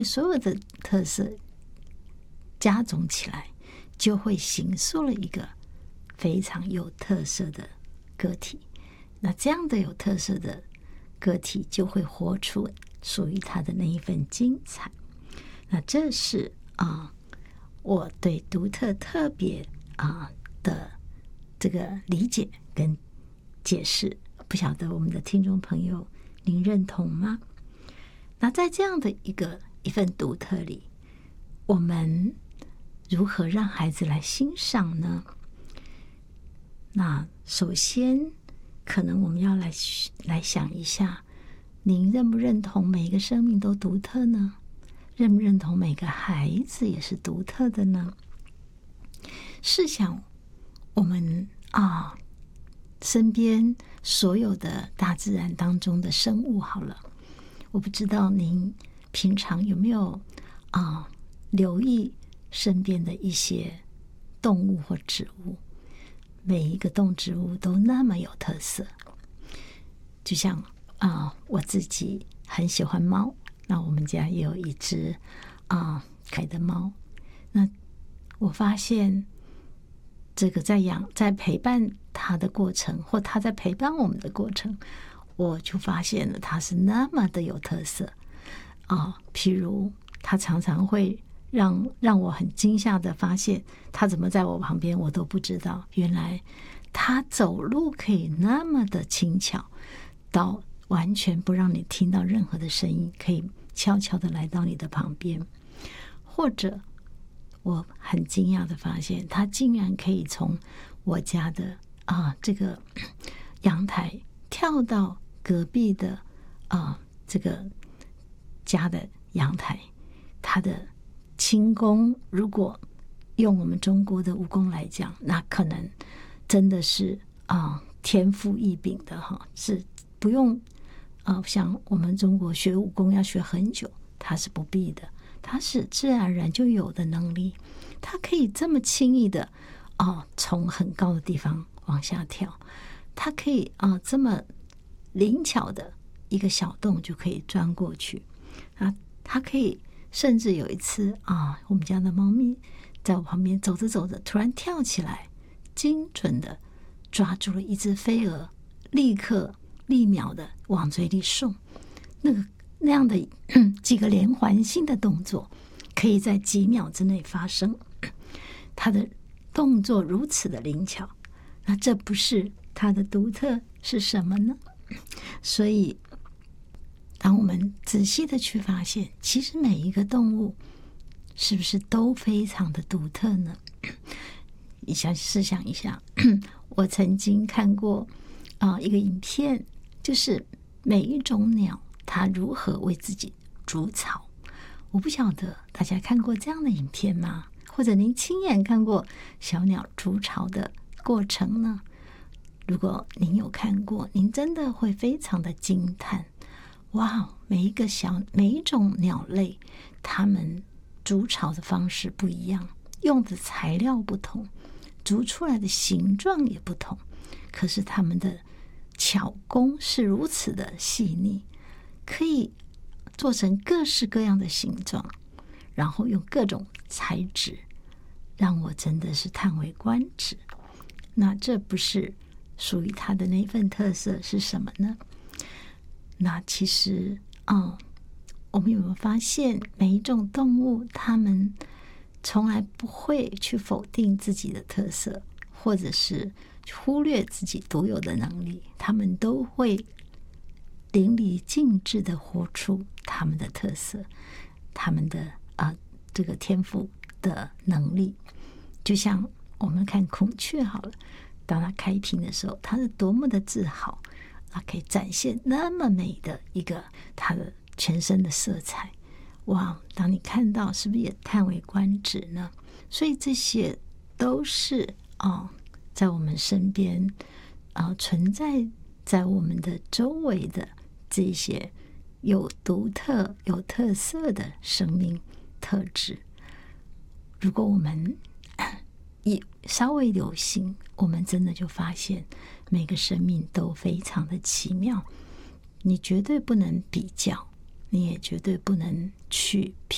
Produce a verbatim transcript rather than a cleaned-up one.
所有的特色加总起来，就会形塑了一个非常有特色的个体。那这样的有特色的个体，就会活出属于他的那一份精彩。那这是啊、呃，我对独特特别啊、呃、的这个理解跟解释，不晓得我们的听众朋友您认同吗？那在这样的一个一份独特里，我们如何让孩子来欣赏呢？那首先可能我们要来来想一下，您认不认同每个生命都独特呢？认不认同每个孩子也是独特的呢？试想我们啊，身边所有的大自然当中的生物好了，我不知道您平常有没有啊留意身边的一些动物或植物，每一个动植物都那么有特色。就像啊，我自己很喜欢猫，那我们家也有一只啊可爱的猫。那我发现这个在养在陪伴它的过程，或它在陪伴我们的过程，我就发现了它是那么的有特色啊。譬如它常常会让让我很惊吓的发现，它怎么在我旁边我都不知道，原来它走路可以那么的轻巧，到完全不让你听到任何的声音，可以悄悄的来到你的旁边。或者我很惊讶的发现，它竟然可以从我家的啊这个阳台跳到隔壁的啊这个家的阳台。它的轻功，如果用我们中国的武功来讲，那可能真的是啊天赋异禀的哈，是不用啊像我们中国学武功要学很久，它是不必的，它是自然而然就有的能力。它可以这么轻易的啊从很高的地方往下跳，它可以啊这么灵巧的一个小洞就可以钻过去啊，它可以。甚至有一次啊，我们家的猫咪在我旁边走着走着，突然跳起来，精准的抓住了一只飞蛾，立刻立秒的往嘴里送。那个那样的几个连环性的动作，可以在几秒之内发生。它的动作如此的灵巧，那这不是它的独特是什么呢？所以当我们仔细的去发现，其实每一个动物是不是都非常的独特呢？你想试想一下，我曾经看过啊、呃、一个影片，就是每一种鸟它如何为自己筑巢。我不晓得大家看过这样的影片吗？或者您亲眼看过小鸟筑巢的过程呢？如果您有看过，您真的会非常的惊叹。哇，每一个小每一种鸟类，它们筑巢的方式不一样，用的材料不同，筑出来的形状也不同，可是它们的巧工是如此的细腻，可以做成各式各样的形状，然后用各种材质，让我真的是叹为观止。那这不是属于它的那份特色是什么呢？那其实嗯，我们有没有发现每一种动物它们从来不会去否定自己的特色，或者是忽略自己独有的能力，它们都会淋漓尽致的活出他们的特色，他们的啊这个天赋的能力。就像我们看孔雀好了，当它开屏的时候，它是多么的自豪，它可以展现那么美的一个它的全身的色彩。哇，当你看到是不是也叹为观止呢？所以这些都是哦，在我们身边啊、呃、存在在我们的周围的这些有独特有特色的生命特质。如果我们也稍微留心，我们真的就发现每个生命都非常的奇妙。你绝对不能比较，你也绝对不能去